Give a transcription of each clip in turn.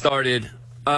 started.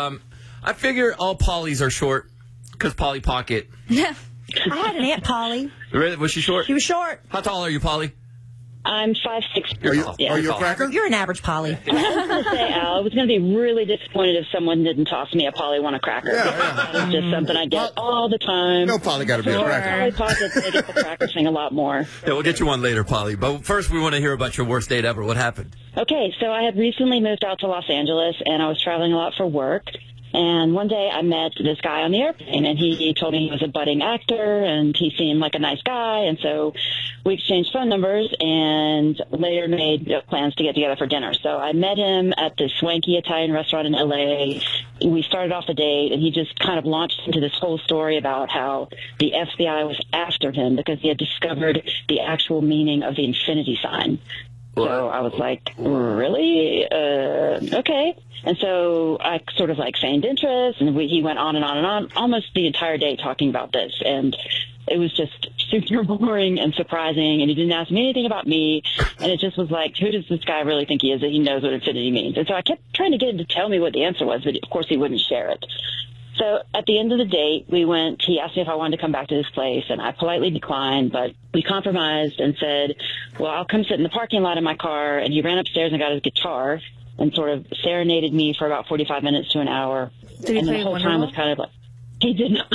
I figure all Pollys are short because Polly Pocket. Yeah. I had an Aunt Polly. Really? Was she short? She was short. How tall are you, Polly? I'm 5'6". Are you a cracker? You're an average Polly. I was going to say, Al, I was going to be really disappointed if someone didn't toss me a Polly want a cracker. Yeah. That is just something I get all the time. No, Polly got to be a cracker. Polly Pockets, they get the cracker thing a lot more. Yeah, we'll get you one later, Polly. But first, we want to hear about your worst date ever. What happened? Okay, so I had recently moved out to Los Angeles, and I was traveling a lot for work. And one day I met this guy on the airplane, and he told me he was a budding actor, and he seemed like a nice guy. And so we exchanged phone numbers and later made plans to get together for dinner. So I met him at this swanky Italian restaurant in L.A. We started off the date, and he just kind of launched into this whole story about how the FBI was after him because he had discovered the actual meaning of the infinity sign. So I was like, really? Okay. And so I sort of like feigned interest, and he went on and on and on, almost the entire day talking about this. And it was just super boring and surprising, and he didn't ask me anything about me. And it just was like, who does this guy really think he is that he knows what infinity means? And so I kept trying to get him to tell me what the answer was, but of course he wouldn't share it. So at the end of the date, he asked me if I wanted to come back to his place, and I politely declined, but we compromised and said, well, I'll come sit in the parking lot in my car. And he ran upstairs and got his guitar and sort of serenaded me for about 45 minutes to an hour. Did he and play the whole Wonderwall? time was kind of like, he did not.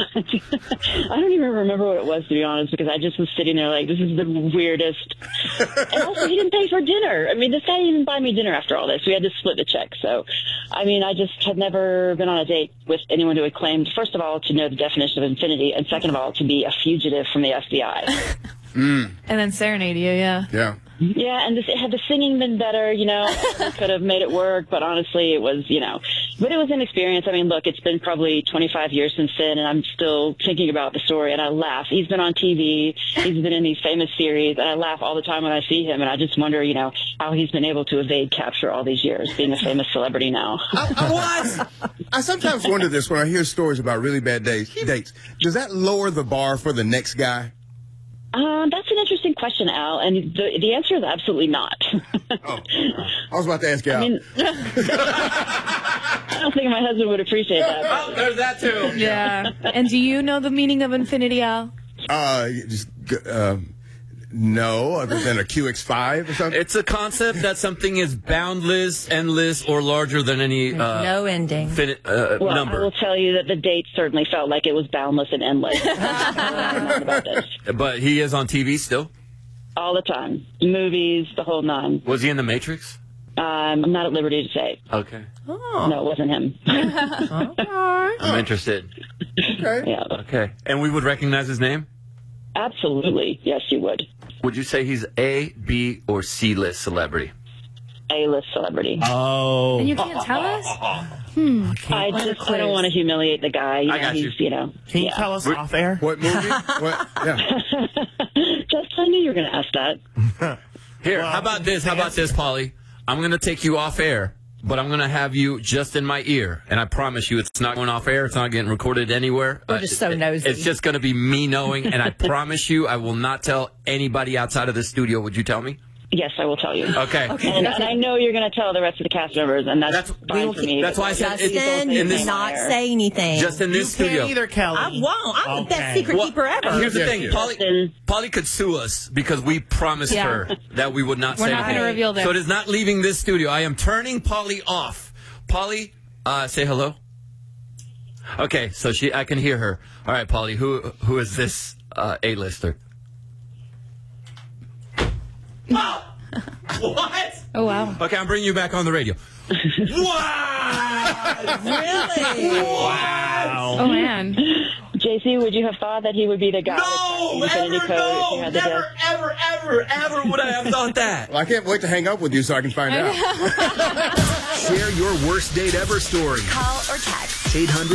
I don't even remember what it was, to be honest, because I just was sitting there like, this is the weirdest. And also, he didn't pay for dinner. I mean, this guy didn't even buy me dinner after all this. We had to split the check. So, I mean, I just had never been on a date with anyone who had claimed, first of all, to know the definition of infinity, and second of all, to be a fugitive from the FBI. And then serenade you, yeah. Yeah. Yeah, and had the singing been better, I could have made it work, but honestly, it was, but it was an experience. I mean, look, it's been probably 25 years since then, and I'm still thinking about the story, and I laugh. He's been on TV, he's been in these famous series, and I laugh all the time when I see him, and I just wonder, how he's been able to evade capture all these years, being a famous celebrity now. What? I sometimes wonder this when I hear stories about really bad dates. Does that lower the bar for the next guy? That's an interesting question, Al, and the answer is absolutely not. I was about to ask you out. I mean, I don't think my husband would appreciate that. Oh, there's that too. Yeah. And do you know the meaning of infinity, Al? No, other than a QX5 or something. It's a concept that something is boundless, endless, or larger than any no ending. Well, number. I will tell you that the date certainly felt like it was boundless and endless. About this. But he is on TV still? All the time. Movies, the whole nine. Was he in The Matrix? I'm not at liberty to say. Okay. Oh. No, it wasn't him. I'm interested. Okay. Yeah, Okay. And we would recognize his name? absolutely. Yes, you would. Would you say he's A, B, or C-list celebrity? A-list celebrity. Oh. And you can't tell us? I don't want to humiliate the guy. I got you. Can you tell us off air? What movie? What? Yeah. Just, I knew you were going to ask that. Here, how about this, Polly? I'm going to take you off air, but I'm going to have you just in my ear. And I promise you it's not going off air. It's not getting recorded anywhere. We're just so nosy. It's just going to be me knowing, and I promise you I will not tell anybody outside of the studio. Would you tell me? Yes, I will tell you. Okay. And I know you're going to tell the rest of the cast members, and that's fine for me. That's why I said Justin, you in this, cannot say anything. just in this You studio. can't either, Kelly. I won't. I'm the best Okay. secret keeper ever. Here's the Yes, thing, yes. Polly could sue us because we promised Yeah. her that we would not We're say not anything. going to reveal this. So it is not leaving this studio. I am turning Polly off. Polly, say hello. Okay, so I can hear her. All right, Polly, who is this A-lister? What? Oh, wow. Okay, I'm bringing you back on the radio. What? Really? Wow. Oh, man. JC, would you have thought that he would be the guy No, that Infinity ever, Code if he no, had the never, desk? ever would I have thought that. Well, I can't wait to hang up with you so I can find out. Share your worst date ever story. Call or text.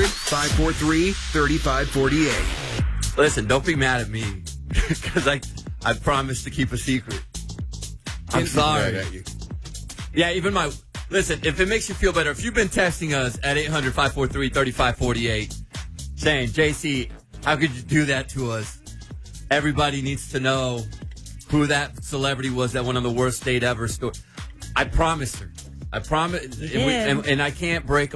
800-543-3548. Listen, don't be mad at me because I promised to keep a secret. I'm sorry. Mad at you. Yeah, even listen, if it makes you feel better, if you've been texting us at 800-543-3548 saying, JC, how could you do that to us? Everybody needs to know who that celebrity was that went on the worst date ever story. I promised her. I promise, and I can't break